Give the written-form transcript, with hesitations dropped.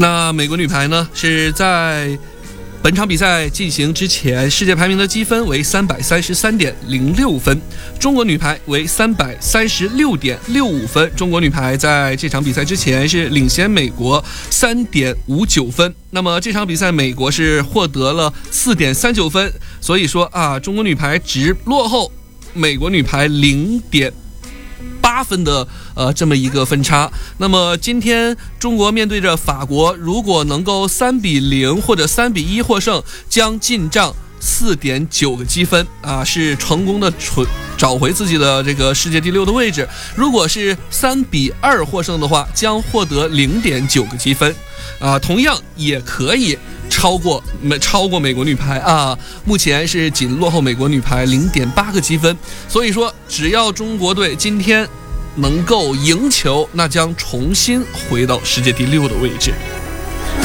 那美国女排呢，是在本场比赛进行之前，世界排名的积分为333.06分，中国女排为336.65分。中国女排在这场比赛之前是领先美国3.59分。那么这场比赛美国是获得了4.39分，所以说中国女排只落后美国女排0.8分的这么一个分差。那么今天中国面对着法国，如果能够3-0或者3-1获胜，将进账4.9个积分是成功的找回自己的这个世界第6的位置。如果是3-2获胜的话，将获得0.9个积分同样也可以超过美国女排目前是仅落后美国女排0.8个积分。所以说只要中国队今天能够赢球，那将重新回到世界第6的位置。